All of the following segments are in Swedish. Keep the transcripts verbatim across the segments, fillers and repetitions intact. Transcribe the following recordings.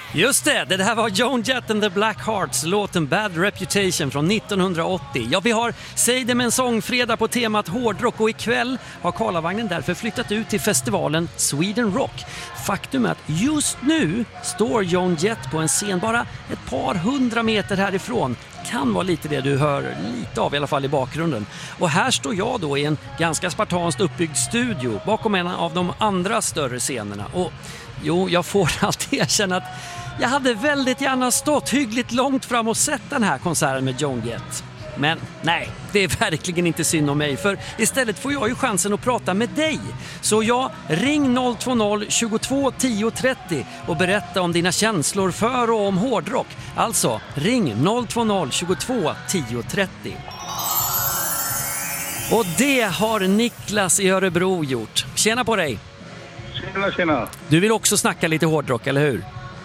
Just det, det här var Joan Jett and the Black Hearts, låten Bad Reputation från nittonhundraåttio. Ja, vi har Säg det med en sångfredag på temat hårdrock och ikväll har Karlavagnen därför flyttat ut till festivalen Sweden Rock. Faktum är att just nu står Joan Jett på en scen bara ett par hundra meter härifrån. Kan vara lite det du hör lite av i alla fall i bakgrunden. Och här står jag då i en ganska spartanskt uppbyggd studio bakom en av de andra större scenerna. Och jo, jag får alltid erkänna att jag hade väldigt gärna stått hyggligt långt fram och sett den här konserten med Joan Jett. Men nej, det är verkligen inte synd om mig, för istället får jag ju chansen att prata med dig. Så jag ring noll två noll tjugotvå tio trettio och berätta om dina känslor för och om hårdrock. Alltså, ring noll två noll tjugotvå tio trettio. Och det har Niklas i Örebro gjort. Tjena på dig! Tjena, tjena! Du vill också snacka lite hårdrock, eller hur?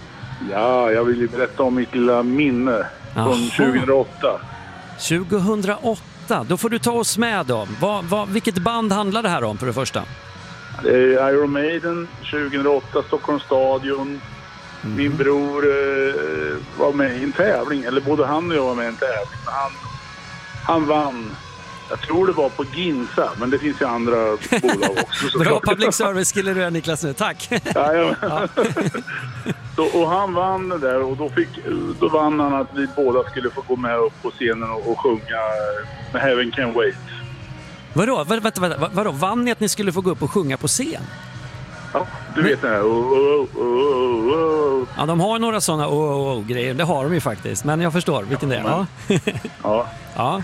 Ja, jag vill ju berätta om mitt lilla minne från tjugohundraåtta. tjugohundraåtta, då får du ta oss med då. Vad, vad, vilket band handlar det här om för det första? Det är Iron Maiden, tjugohundraåtta, Stockholms stadion. Mm. Min bror eh, var med i en tävling, eller både han och jag var med i en tävling. Han, han vann. Jag tror det var på Ginsa, men det finns ju andra bolag också. Bra public service skulle du är, Niklas, nu. Tack. Ja, ja. Ja. Så, och han vann det där, och då, fick, då vann han att vi båda skulle få gå med upp på scenen och, och sjunga med Heaven Can Wait. Vadå? Vad, vänta, vänta, vadå? Vann ni att ni skulle få gå upp och sjunga på scen? Ja, du vet det här. Oh, oh, oh, oh. Ja, de har några sådana oh, oh, oh, grejer. Det har de ju faktiskt, men jag förstår vilken ja, det är. Men, ja. ja. Ja.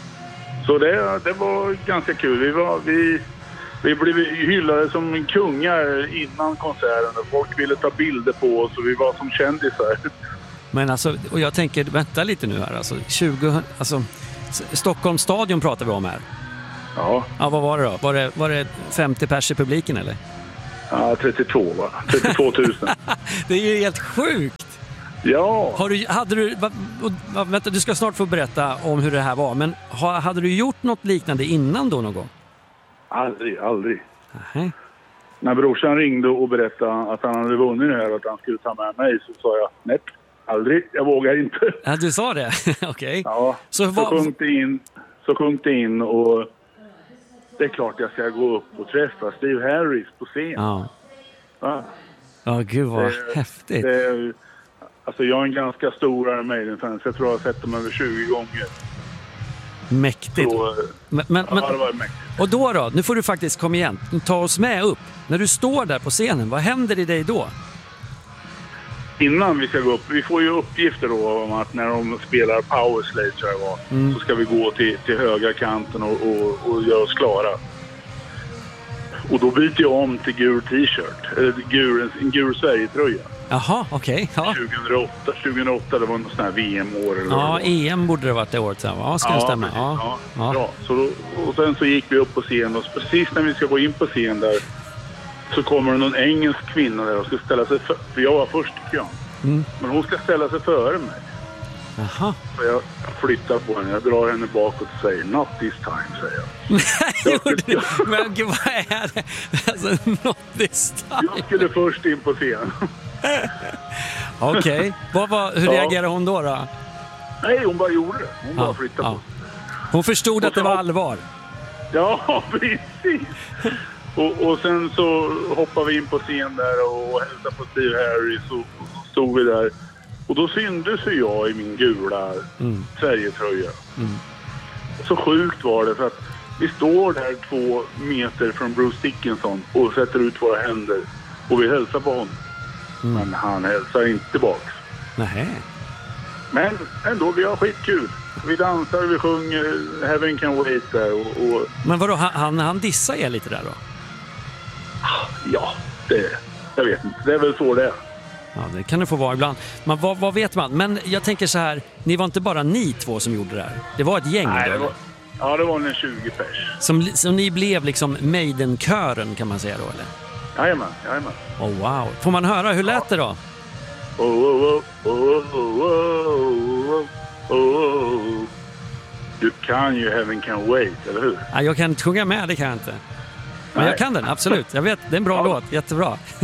Så det, det var ganska kul. Vi, var, vi, vi blev hyllade som kungar innan konserten. Folk ville ta bilder på oss och vi var som kändisar. Men alltså, och jag tänker, vänta lite nu här. Alltså, tjugo, alltså, Stockholms stadion pratar vi om här. Ja. Ja, vad var det då? Var det, var det femtio pers i publiken eller? Ja, trettiotvå va? trettiotvå tusen. Det är ju helt sjukt. Ja. Har du, hade du, va, va, vänta, du ska snart få berätta om hur det här var. Men ha, hade du gjort något liknande innan då någon gång? Aldrig, aldrig. Nej. När brorsan ringde och berättade att han hade vunnit det här och att han skulle ta med mig, så sa jag, nej, aldrig, jag vågar inte. Ja, du sa det? Okej. Okay. Ja, så, så, sjönk det in, så sjönk det in och det är klart jag ska gå upp och träffa Steve Harris på scen. Ja. Ja, ja gud vad det, häftigt. Det, alltså jag är en ganska stor Iron Maiden-fan, så jag tror jag har sett dem över tjugo gånger. Mäktigt. Så, men, men, ja, det var mäktigt. Och då då, nu får du faktiskt komma igen. Ta oss med upp. När du står där på scenen, vad händer i dig då? Innan vi ska gå upp, vi får ju uppgifter då om att när de spelar Power Slave, tror jag var, mm. så ska vi gå till, till högra kanten och, och, och göra oss klara. Och då byter jag om till gul t-shirt, eller gul, en gul Sverige-tröja. Jaha, okej. Okay, ja. tjugohundraåtta, tjugohundraåtta, det var något sån här V M-år. Eller ja, E M borde det varit det året sen. Ja, ska ja, det stämma. Precis, ja, ja, ja. Bra. Så då, och sen så gick vi upp på scen och precis när vi ska gå in på scen där så kommer det någon engelsk kvinna där och ska ställa sig för, för jag var först i kön. Mm. Men hon ska ställa sig före mig. Aha. Så jag flyttar på henne, jag drar henne bakåt och säger not this time, säger jag. Nej, gjorde du? Men gud, vad är det? Alltså, not this time. Jag skulle först in på scen. Okej, okay. vad, vad, hur ja. reagerade hon då då? Nej, hon bara gjorde det. Hon ja, bara flyttade ja. på. Hon förstod och att det var allvar. Ja, precis. och, och sen så hoppade vi in på scen där och hälsade på Steve Harris och, och stod vi där. Och då syndes ju jag i min gula mm. Sverigetröja. Mm. Så sjukt var det, för att vi står där två meter från Bruce Dickinson och sätter ut våra händer och vi hälsar på honom. Mm. Men han hälsar inte tillbaks. Nej. Men ändå, vi har skitkul. Vi dansar, vi sjunger Heaven Can Wait där. Och, och... Men vadå, han, han dissar er lite där då? Ja, det, jag vet inte. Det är väl så det är. Ja, det kan det få vara ibland. Men vad, vad vet man? Men jag tänker så här, ni var inte bara ni två som gjorde det här. Det var ett gäng. Nej, då, det var, ja, det var en tjugo pers. Som, som ni blev liksom Maiden-kören, kan man säga då, eller? Jajamän, jajamän. Oh, wow. Får man höra, hur lät det då? Oh, oh, oh, oh, oh, oh, oh. Du kan ju Heaven Can Wait, eller hur? Ja, jag kan inte sjunga med, det kan jag inte. Men Nej. jag kan den, absolut. Jag vet, det är en bra ja. låt, jättebra.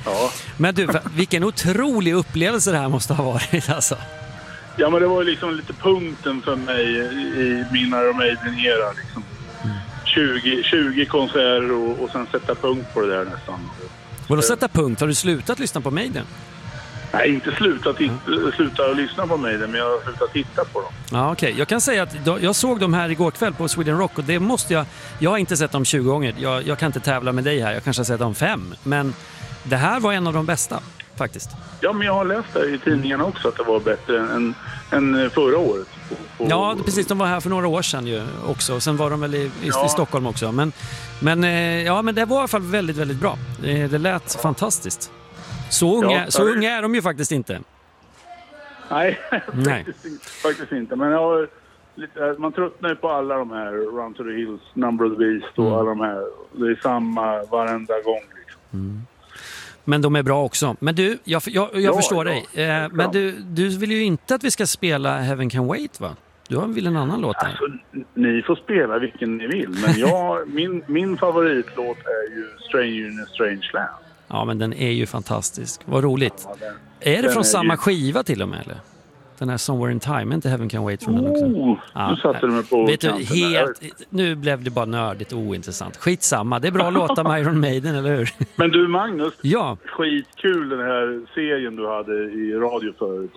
Ja. Men du, vilken otrolig upplevelse det här måste ha varit alltså. Ja, men det var ju liksom lite punkten för mig i min Iron Maiden-era liksom. Mm. tjugo, tjugo konserter och, och sen sätta punkt på det där nästan. Vadå sätta punkt? Har du slutat lyssna på Maiden? Nej, inte slutat mm. sluta lyssna på Maiden, men jag har slutat titta på dem. Ja, okej. Okay. Jag kan säga att då, jag såg dem här igår kväll på Sweden Rock och det måste jag... Jag har inte sett dem tjugo gånger. Jag, jag kan inte tävla med dig här. Jag kanske har sett dem fem. Men det här var en av de bästa, faktiskt. Ja, men jag har läst det i tidningarna också att det var bättre än, än förra året. På, på... Ja, precis. De var här för några år sedan ju också. Sen var de väl i, i, ja. i Stockholm också. Men, men, ja, men det var i alla fall väldigt, väldigt bra. Det, det lät ja. fantastiskt. Så unga, ja, så unga är de ju faktiskt inte. Nej, Nej. faktiskt, inte, faktiskt inte. Men jag har lite, man tröttnar ju på alla de här Run to the Hills, Number of the Beast och mm. alla de här. Det är samma varenda gång. Liksom. Mm. Men de är bra också. Men du, jag, jag, jag ja, förstår ja, dig. Eh, men du, du vill ju inte att vi ska spela Heaven Can Wait, va? Du vill en annan låt här. Alltså, ni får spela vilken ni vill. Men jag, min, min favoritlåt är ju Stranger in a Strange Land. Ja, men den är ju fantastisk. Vad roligt. Ja, den, är det den från är samma ju... skiva till och med, eller? Den här Somewhere in Time, inte Heaven Can Wait från oh, den också. Ja, nu satte du mig på vet du, helt, nu blev det bara nördigt och ointressant. Skitsamma, det är bra låtar med Iron Maiden, eller hur? Men du Magnus, ja. Skitkul den här serien du hade i radio förut.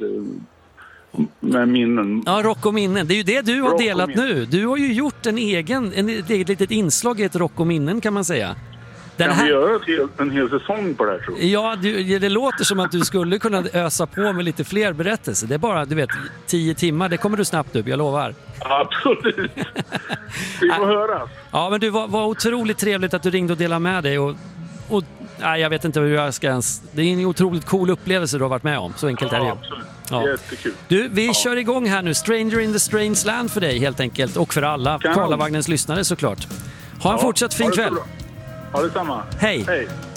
Med minnen. Ja, Rock och minnen. Det är ju det du har delat nu. Du har ju gjort en egen, en, ett eget litet inslag i ett Rock och minnen, kan man säga. Den kan här... vi göra hel, en hel säsong på det här, tror jag? Ja, du, det låter som att du skulle kunna ösa på med lite fler berättelser. Det är bara, du vet, tio timmar, det kommer du snabbt upp, jag lovar. Absolut. Vi får höra. Ja, men du, var, var otroligt trevligt att du ringde och delade med dig. Och, och nej, jag vet inte hur jag ska ens... Det är en otroligt cool upplevelse du har varit med om, så enkelt ja, är det ju. Absolut. Ja. Jättekul. Du, vi ja. kör igång här nu. Stranger in the Strange Land för dig, helt enkelt. Och för alla Karlavagnens lyssnare, såklart. Ha en ja, fortsatt fin kväll. Ha det samma. Hej. Hej.